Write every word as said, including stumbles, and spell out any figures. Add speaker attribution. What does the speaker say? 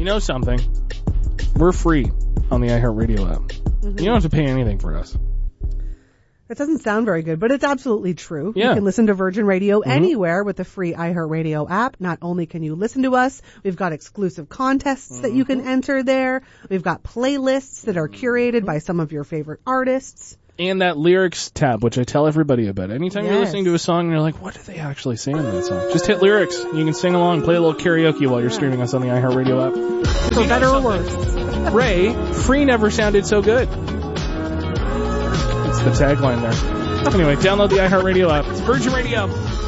Speaker 1: You know something? We're free on the iHeartRadio app. Mm-hmm. You don't have to pay anything for us.
Speaker 2: That doesn't sound very good, but it's absolutely true.
Speaker 1: Yeah.
Speaker 2: You can listen to Virgin Radio
Speaker 1: mm-hmm.
Speaker 2: anywhere with the free iHeartRadio app. Not only can you listen to us, we've got exclusive contests mm-hmm. that you can enter there. We've got playlists that are curated by some of your favorite artists.
Speaker 1: And that lyrics tab, which I tell everybody about. Anytime
Speaker 2: yes.
Speaker 1: you're listening to a song and you're like, what do they actually say in that song? Just hit lyrics. You can sing along, play a little karaoke while you're yeah. streaming us on the iHeartRadio app.
Speaker 2: For better or worse.
Speaker 1: Ray, free never sounded so good. That's the tagline there. Anyway, download the iHeartRadio app. It's Virgin Radio.